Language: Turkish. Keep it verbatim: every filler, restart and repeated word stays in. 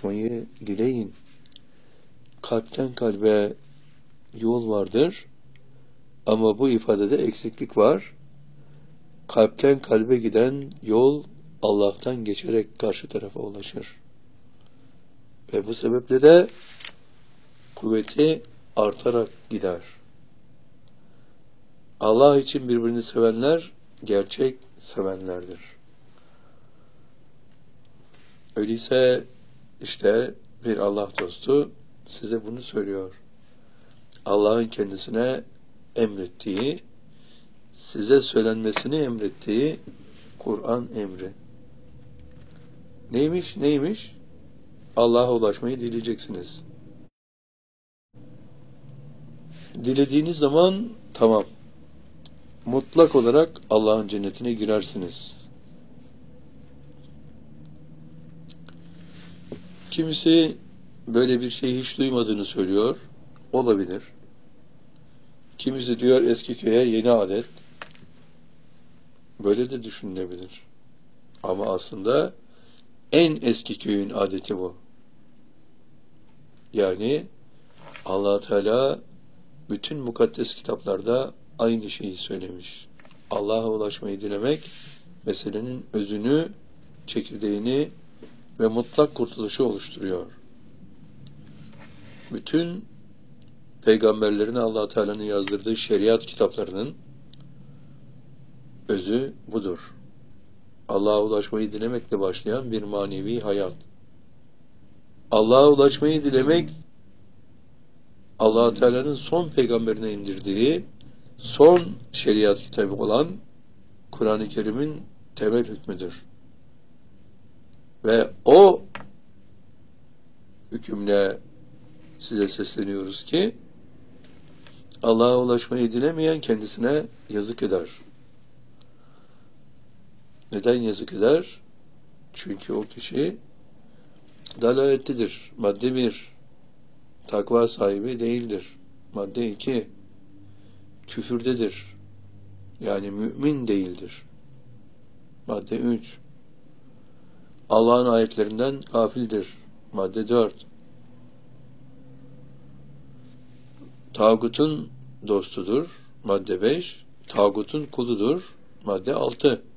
ulaşmayı dileyin. Kalpten kalbe yol vardır ama bu ifadede eksiklik var. Kalpten kalbe giden yol Allah'tan geçerek karşı tarafa ulaşır. Ve bu sebeple de kuvveti artarak gider. Allah için birbirini sevenler gerçek sevenlerdir. Öyleyse işte bir Allah dostu size bunu söylüyor. Allah'ın kendisine emrettiği, size söylenmesini emrettiği Kur'an emri. Neymiş, neymiş? Allah'a ulaşmayı dileyeceksiniz. Dilediğiniz zaman tamam. Mutlak olarak Allah'ın cennetine girersiniz. Kimisi böyle bir şeyi hiç duymadığını söylüyor. Olabilir. Kimisi diyor eski köye yeni adet. Böyle de düşünülebilir. Ama aslında en eski köyün adeti bu. Yani Allah Teala bütün mukaddes kitaplarda aynı şeyi söylemiş. Allah'a ulaşmayı dilemek meselenin özünü, çekirdeğini ve mutlak kurtuluşu oluşturuyor. Bütün peygamberlerin Allah Teala'nın yazdırdığı şeriat kitaplarının özü budur. Allah'a ulaşmayı dilemekle başlayan bir manevi hayat. Allah'a ulaşmayı dilemek Allah Teala'nın son peygamberine indirdiği son şeriat kitabı olan Kur'an-ı Kerim'in temel hükmüdür. Ve o hükümle size sesleniyoruz ki Allah'a ulaşmayı dilemeyen kendisine yazık eder. Neden yazık eder? Çünkü o kişi dalaletlidir. Madde bir, takva sahibi değildir. Madde iki, küfürdedir. Yani mümin değildir. Madde üç, Allah'ın ayetlerinden gafildir. Madde dört, tağutun dostudur. Madde beş, tağutun kuludur. Madde altı,